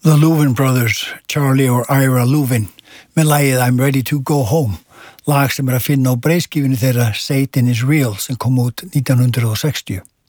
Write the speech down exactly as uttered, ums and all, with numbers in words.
The Louvin Brothers, Charlie og Ira Louvin með lagið I'm Ready to Go Home, lag sem er að finna á breiðskífunni þeirra Satan is Real sem kom út nítján hundruð og sextíu.